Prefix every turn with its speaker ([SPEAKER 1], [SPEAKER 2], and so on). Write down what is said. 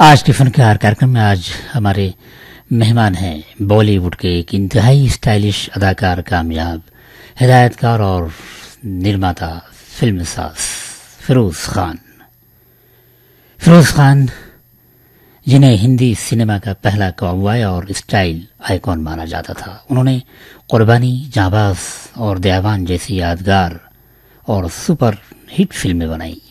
[SPEAKER 1] आज के फनकार कार्यक्रम में आज हमारे मेहमान हैं बॉलीवुड के एक इंतहाई स्टाइलिश अदाकार, कामयाब हिदायतकार और निर्माता फिल्मसाज फिरोज खान। फिरोज खान जिन्हें हिंदी सिनेमा का पहला कॉमबॉय और स्टाइल आइकॉन माना जाता था। उन्होंने कुर्बानी, जांबाज और दयावान जैसी यादगार और सुपर हिट फिल्में बनाई।